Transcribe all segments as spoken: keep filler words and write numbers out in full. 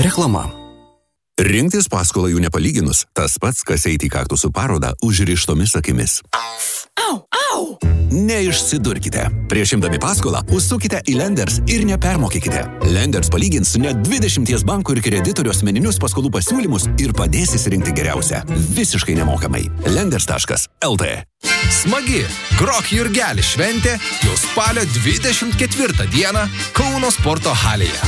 Reklama. Rinktis paskolą jų nepalyginus, tas pats, kas eiti į kaktusų parodą užrištomis akimis. Au, au! Neišsidurkite. Prieš imdami paskolą, užsukite į Lenders ir nepermokykite. Lenders palygins net dvidešimt bankų ir kreditorių asmeninius paskolų pasiūlymus ir padės įsirinkti geriausią. Visiškai nemokamai. Lenders taškas el tė. Smagi Grok Jurgeli šventė jau spalio dvidešimt ketvirtą dieną Kauno sporto halėje.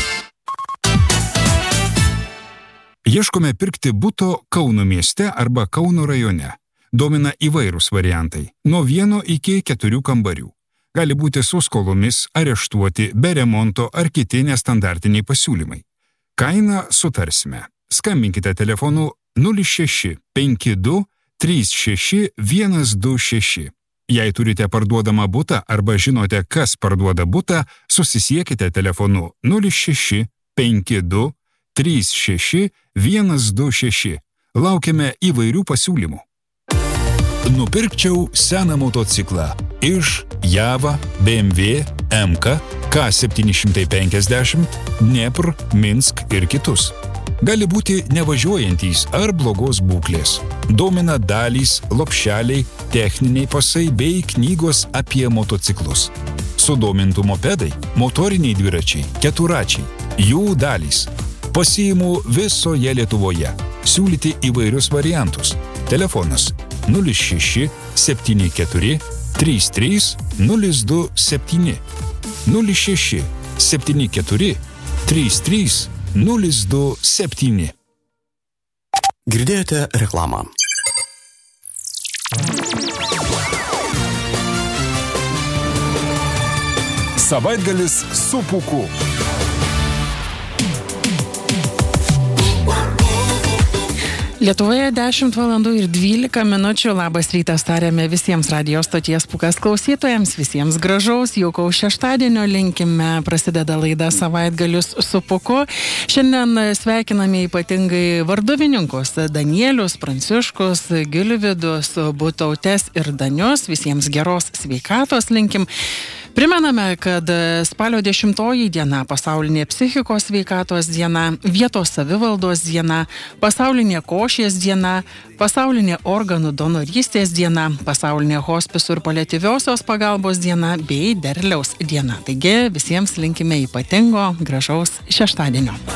Ieškome pirkti buto Kauno mieste arba Kauno rajone. Domina įvairūs variantai, nuo vieno iki keturių kambarių. Gali būti su skolomis, areštuoti, be remonto ar kiti nestandartiniai pasiūlymai. Kainą sutarsime. Skambinkite telefonu nulis šeši penki du trys šeši vienas du šeši. Jei turite parduodamą butą arba žinote, kas parduoda butą, susisiekite telefonu nulis šeši penki du trys šeši vienas du šeši. Laukiame įvairių pasiūlymų. Nupirkčiau seną motociklą iš Java, B M W, M K, K septyni šimtai penkiasdešimt, Dnepr, Minsk ir kitus. Gali būti nevažiuojantys ar blogos būklės. Domina dalys, lopšeliai, techniniai pasai bei knygos apie motociklus. Sudomintų mopedai, motoriniai dviračiai, keturačiai, jų dalys. Pasiimu visoje Lietuvoje. Siūlyti įvairius variantus. Telefonas nulis šeši septyni keturi trys trys nulis du septyni. nulis šeši septyni keturi trys trys nulis du septyni. Girdėjote reklamą. Savaitgalis su Pūku. Lietuvoje dešimt valandų ir dvylika minučių. Labas rytas tariame visiems radijos stoties Pūkas klausytojams, visiems gražaus, jaukaus šeštadienio linkime. Prasideda laida Savaitgalius su Pūku. Šiandien sveikiname ypatingai varduvininkus Danielius, Pranciškus, Gilvidus, Butautes ir Danius. Visiems geros sveikatos linkim. Primename, kad spalio dešimtoji diena pasaulinė psichikos sveikatos diena, vietos savivaldos diena, pasaulinė košės diena, pasaulinė organų donorystės diena, pasaulinė hospisų ir paliatyviosios pagalbos diena bei derliaus diena. Taigi visiems linkime ypatingo gražaus šeštadienio.